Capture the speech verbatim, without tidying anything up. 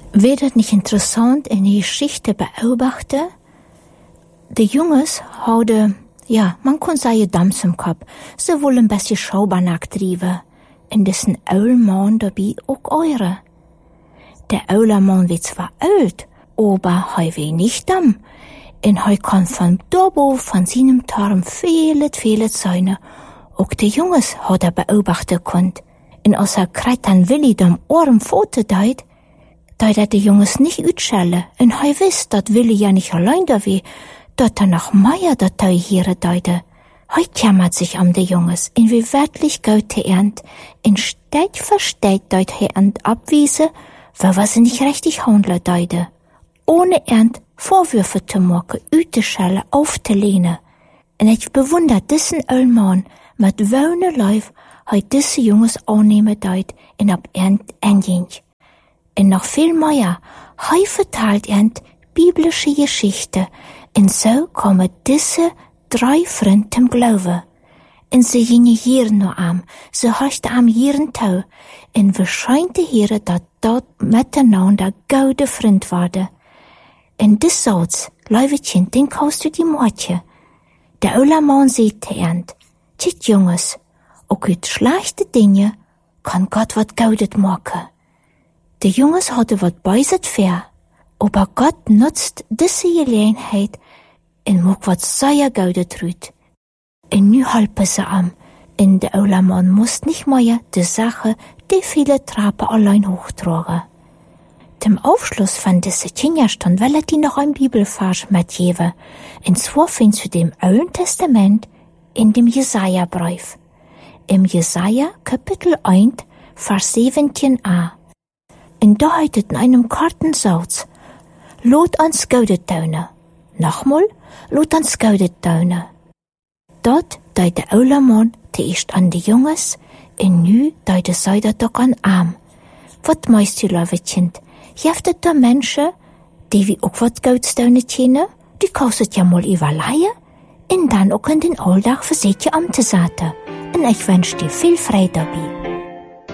Wäre das nicht interessant in die Geschichte beobachten? Die Jungs hadden, ja, man kann sagen, Dams im Kopf. Sie wollen ein bisschen Schabernack treiben. Und das ein Ölmann dabei auch eure. Der Ölmann wird zwar alt, aber er will nicht dumm. Und er kann von Dobo, von seinem Tarm viele, viele Zäune. Auch die Jungs hat er beobachten können. Und als er kriegt dann Willi dem Ohren Foto deit, deit er die Jungs nicht utschellen. Und er wisst, dass Willi ja nicht allein da wie, dass er nach Meier Datei hier deute. Hei kämmert sich um die Jungs, in wie wirklich gute Ernt, in Steg für Steg deut he Ernt abwiese, weil was sie nicht richtig handeln deute. Ohne Ernt Vorwürfe zu machen, Üteschelle aufzulehnen. Und ich bewundert diesen Ölmann, mit wöhne Leif, hei diese Jungs annehmen deut, in ab Ernt enging. Und noch viel mehr, hei verteilt Ernt biblische Geschichte, und so kommen diese drei Freunde zum Glauben. Und sie gingen hier noch am, sie haschte am jeden Tau, und wir scheinten hier, dass dort miteinander gute Freund waren. Und das Salz, Leuwetchen, den kaufst du die Mortje. Der Öllermann sieht ernt, tschit Jungs, auch uit schlechte Dinge kann Gott wat Gutes machen. Die Jungs hatten wat beiset fair, aber Gott nutzt diese Gelegenheit und macht wat sehr Gutes drüt. Und nu halpen sie am, und der Öllermann muss nicht mehr die Sache, die viele Trappen allein hochtragen. Zum Aufschluss von dieser Kinderstund will ich noch ein Bibelvers mitgeben, und zwar findest du dem Alten Testament in dem Jesaja-Brief. Im Jesaja, Kapitel eins, Vers siebzehn a. Und da heißt es in einem kurzen Satz, Lot uns Gutes tun. Nochmal, Lot uns Gutes tun. Dort deut der Öllermann zuerst an die Jungs, und nu deut es sei doch an Arm. Wat meist du, Leuwetchen? Jeftet da Menschen, die wie auch wat Gutes tun können, die kaustet ja mal überleihen, und dann auch in den Alltag für sich am zu sagen. Und ich wünsche dir viel Freude dabei.